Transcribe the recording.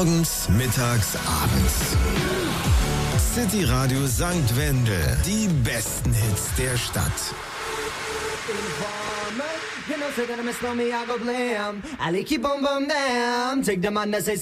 Morgens, mittags, abends. City Radio St. Wendel. Die besten Hits der Stadt. You know, say that I miss me, I go blam. I like you, boom, boom, damn. Take the man that say